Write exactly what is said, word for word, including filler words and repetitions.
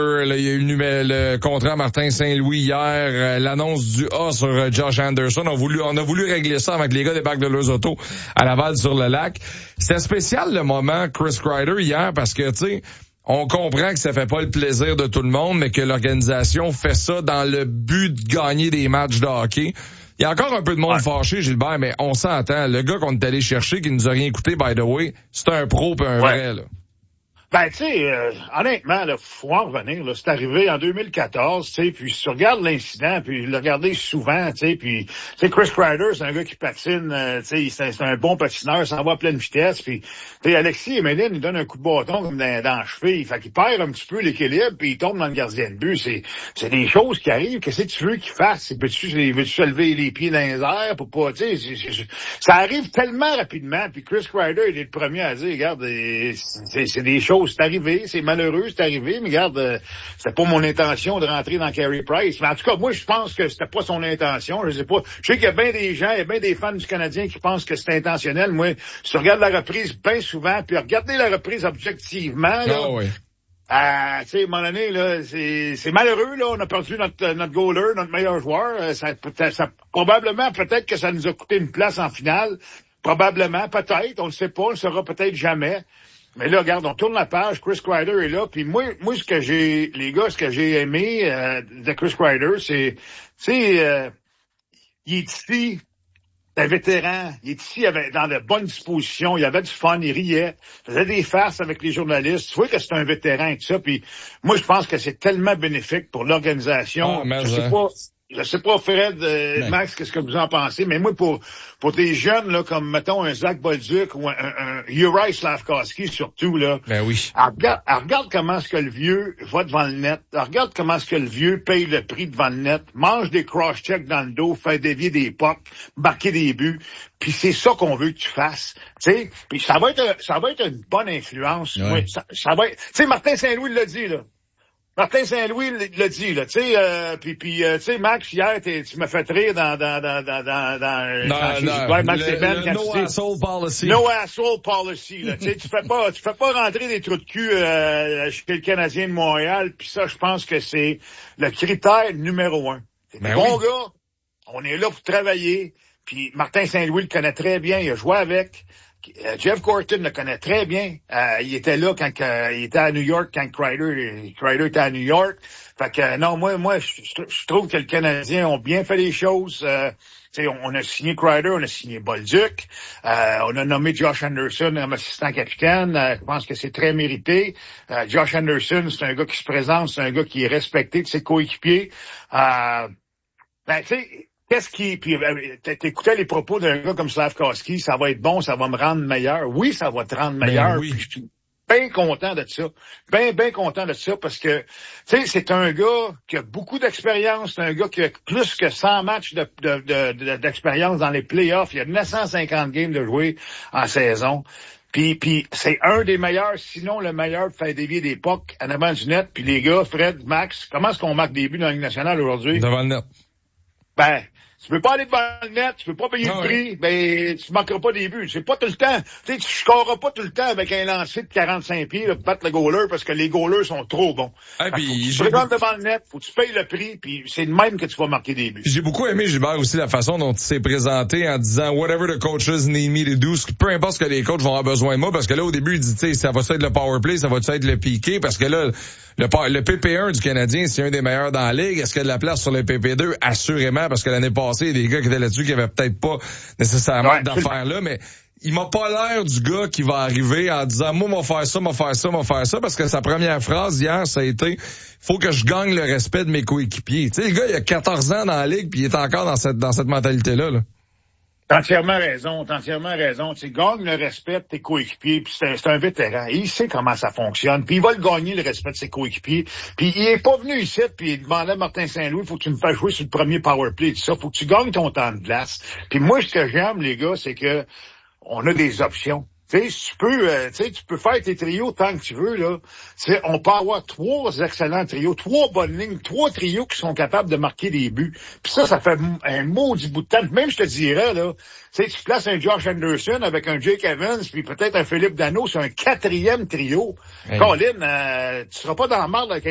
Là, il y a eu le, le contrat à Martin Saint-Louis hier, euh, l'annonce du A sur euh, Josh Anderson. On a voulu, on a voulu régler ça avec les gars des bacs de leurs autos à Laval sur le lac. C'était spécial le moment Chris Kreider hier parce que, tu sais, on comprend que ça fait pas le plaisir de tout le monde, mais que l'organisation fait ça dans le but de gagner des matchs de hockey. Il y a encore un peu de monde ouais. fâché, Gilbert, mais on s'entend. Le gars qu'on est allé chercher, qui nous a rien coûté, by the way, c'est un pro pis un ouais. vrai, là. Ben, tu sais, euh, honnêtement, là, faut en revenir, là. C'est arrivé en deux mille quatorze, tu sais, puis si tu regardes l'incident, puis le regarder souvent, tu sais, puis, tu sais, Chris Kreider, c'est un gars qui patine, euh, tu sais, c'est, c'est un bon patineur, ça va à pleine vitesse, puis, tu sais, Alexis Emelin, il donne un coup de bâton comme dans, dans la cheville, fait qu'il perd un petit peu l'équilibre, puis il tombe dans le gardien de but. C'est, c'est des choses qui arrivent. Qu'est-ce que tu veux qu'il fasse? Veux-tu, veux-tu se lever les pieds dans les airs pour pas, tu sais, ça arrive tellement rapidement, puis Chris Kreider, il est le premier à dire, regarde, c'est, c'est des choses. C'est arrivé, c'est malheureux, c'est arrivé, mais regarde, euh, c'était pas mon intention de rentrer dans Carey Price. Mais en tout cas, moi, je pense que c'était pas son intention. Je sais pas. Je sais qu'il y a bien des gens, il y a bien des fans du Canadien qui pensent que c'est intentionnel. Moi, si tu regardes la reprise bien souvent, puis regardez la reprise objectivement, là. Oh, oui. Euh, tu sais, à un moment donné, là, c'est, c'est malheureux, là. On a perdu notre, notre goaler, notre meilleur joueur. Ça, ça, probablement, peut-être que ça nous a coûté une place en finale. Probablement, peut-être. On le sait pas. On le saura peut-être jamais. Mais là, regarde, on tourne la page, Chris Kreider est là, puis moi, moi, ce que j'ai, les gars, ce que j'ai aimé euh, de Chris Kreider, c'est, tu sais, euh, il est ici, un vétéran, il est ici avec, dans de bonnes dispositions, il avait du fun, il riait, faisait des farces avec les journalistes, tu vois que c'est un vétéran et tout ça, puis moi, je pense que c'est tellement bénéfique pour l'organisation, oh, je sais pas... Je sais pas, Fred, euh, Max, qu'est-ce que vous en pensez, mais moi, pour pour des jeunes, là, comme, mettons, un Zach Bolduc ou un, un, un Juraj Slafkovský, surtout, là. Ben oui. Alors, regarde, alors, regarde comment est-ce que le vieux va devant le net. Alors, regarde comment est-ce que le vieux paye le prix devant le net, mange des cross-checks dans le dos, fait dévier des pucks, marquer des buts. Puis c'est ça qu'on veut que tu fasses, tu sais. Puis ça va être, ça va être une bonne influence. Ouais. Ouais, ça, ça va être, tu sais, Martin Saint-Louis l'a dit, là. Martin Saint-Louis l'a dit, là, tu sais, euh, puis, puis euh, tu sais, Max, hier, tu m'as fait rire dans, dans, dans, dans, dans, dans, non, non, ouais, Max le, Ben, le no asshole policy. No asshole policy, là, tu sais, tu fais pas, tu fais pas rentrer des trous de cul, euh, chez le Canadien de Montréal, puis ça, je pense que c'est le critère numéro un. C'est ben bon oui. Gars, on est là pour travailler, puis Martin Saint-Louis le connaît très bien, il a joué avec. Jeff Gorton le connaît très bien. Euh, il était là quand euh, il était à New York, quand Kreider, Kreider était à New York. Fait que non, moi, moi, je, je trouve que les Canadiens ont bien fait les choses. Euh, on, on a signé Kreider, on a signé Bolduc, euh, on a nommé Josh Anderson comme assistant capitaine. Euh, je pense que c'est très mérité. Euh, Josh Anderson, c'est un gars qui se présente, c'est un gars qui est respecté de ses coéquipiers. Euh, ben, tu sais. Qu'est-ce qui, puis t'écoutais les propos d'un gars comme Slafkovský, ça va être bon, ça va me rendre meilleur. Oui, ça va te rendre meilleur. Oui. Puis je suis bien content de ça. Bien, bien content de ça parce que, tu sais, c'est un gars qui a beaucoup d'expérience. C'est un gars qui a plus que cent matchs de, de, de, de, d'expérience dans les playoffs. Il a neuf cent cinquante games de jouer en saison. Puis, puis c'est un des meilleurs, sinon le meilleur de faire dévier des pucks en avant du net. Puis les gars, Fred, Max, comment est-ce qu'on marque des buts dans la Ligue nationale aujourd'hui? Devant le net. Ben, tu peux pas aller devant le net, tu peux pas payer ah, le prix, ouais. ben tu marqueras pas des buts. C'est pas tout le temps. Tu sais, tu scoreras pas tout le temps avec un lancer de quarante-cinq pieds là, pour battre le goaler parce que les goalers sont trop bons. Ah, puis faut que tu te j'ai... présentes devant le net, faut que tu payes le prix, puis c'est de même que tu vas marquer des buts. J'ai beaucoup aimé, Gilbert, aussi la façon dont il s'est présenté en disant « Whatever the coaches need me to do », peu importe ce que les coachs vont avoir besoin de moi, parce que là, au début, il dit, tu sais, ça va être le power play, ça va être le piqué, parce que là, le, le P P un du Canadien, c'est un des meilleurs dans la ligue. Est-ce qu'il y a de la place sur le P P deux? Assurément, parce que l'année passée, il y a des gars qui étaient là-dessus qui avaient peut-être pas nécessairement ouais, d'affaires là, mais il m'a pas l'air du gars qui va arriver en disant « Moi, m'en faire ça, m'en faire ça, m'en faire ça », parce que sa première phrase hier, ça a été « Faut que je gagne le respect de mes coéquipiers ». Tu sais, le gars, il a quatorze ans dans la ligue, puis il est encore dans cette dans cette mentalité-là, là. T'as entièrement raison, t'as entièrement raison. Tu sais, gagne le respect de tes coéquipiers, puis c'est, c'est un vétéran. Il sait comment ça fonctionne, puis il va le gagner, le respect de ses coéquipiers. Puis il est pas venu ici, puis il demandait à Martin Saint-Louis, faut que tu me fasses jouer sur le premier power play, tout ça, faut que tu gagnes ton temps de glace. Puis moi, ce que j'aime, les gars, c'est que on a des options. Tu sais, tu peux, euh, tu sais, tu peux faire tes trios tant que tu veux, là. Tu sais, on peut avoir trois excellents trios, trois bonnes lignes, trois trios qui sont capables de marquer des buts. Puis ça, ça fait un maudit bout de temps. Même, je te dirais, là, tu sais, tu places un Josh Anderson avec un Jake Evans, puis peut-être un Philippe Danault, c'est un quatrième trio. Hey. Colin, euh, tu seras pas dans la marde avec